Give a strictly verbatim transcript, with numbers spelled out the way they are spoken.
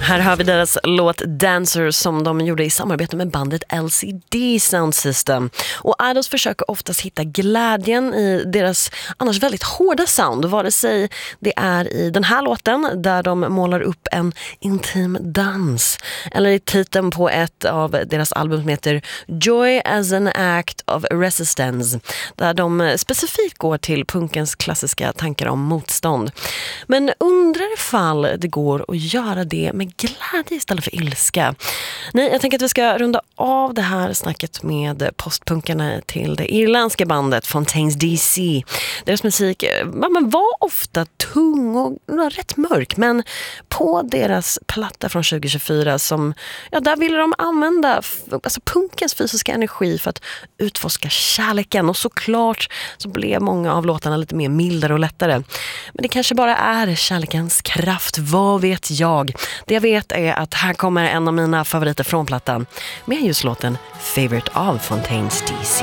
Här har vi deras låt Dancer som de gjorde i samarbete med bandet L C D Sound System. Och Idols försöker oftast hitta glädjen i deras annars väldigt hårda sound, vare sig det är i den här låten där de målar upp en intim dans eller i titeln på ett av deras album som heter Joy as an Act of Resistance, där de specifikt går till punkens klassiska tankar om motstånd. Men undrar ifall det går att göra det med glädje istället för ilska. Nej, jag tänker att vi ska runda av det här snacket med postpunkarna till det irländska bandet Fontaines D C. Deras musik ja, men var ofta tung och rätt mörk, men på deras platta från tjugo tjugofyra som, ja, där ville de använda alltså punkens fysiska energi för att utforska kärleken, och såklart så blev många av låtarna lite mer mildare och lättare. Men det kanske bara är kärlekens kraft, vad vet jag. Det jag vet är att här kommer en av mina favoriter från plattan med just låten Favorite av Fontaines D C.